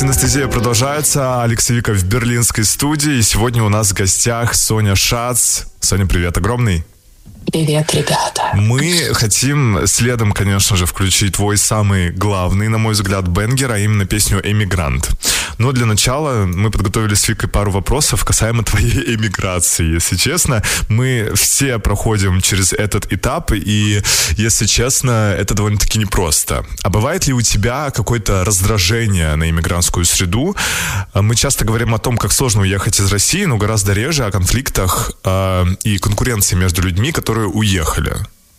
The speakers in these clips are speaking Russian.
Синестезия продолжается. Алексей Виков в берлинской студии. И сегодня у нас в гостях Соня Шац. Соня, привет огромный. Привет, ребята. Мы хотим следом, конечно же, включить твой самый главный, на мой взгляд, бенгер, а именно песню «Эмигрант». Но для начала мы подготовили с Викой пару вопросов касаемо твоей эмиграции. Если честно, мы все проходим через этот этап, и, если честно, это довольно-таки непросто. А бывает ли у тебя какое-то раздражение на эмигрантскую среду? Мы часто говорим о том, как сложно уехать из России, но гораздо реже о конфликтах и конкуренции между людьми, которые уехали.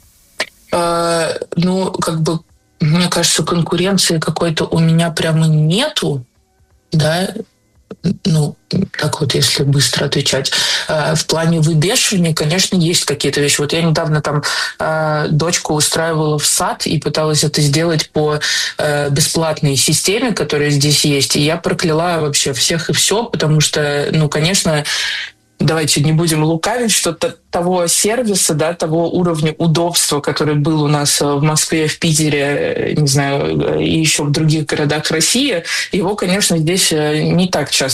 Мне кажется, конкуренции какой-то у меня прямо нету, да, так вот, если быстро отвечать. В плане выбешивания, конечно, есть какие-то вещи. Вот я недавно дочку устраивала в сад и пыталась это сделать по бесплатной системе, которая здесь есть. И я прокляла вообще всех и все, потому что, конечно, давайте не будем лукавить, что того сервиса, да, того уровня удобства, который был у нас в Москве, в Питере, не знаю, и еще в других городах России, его, конечно, здесь не так часто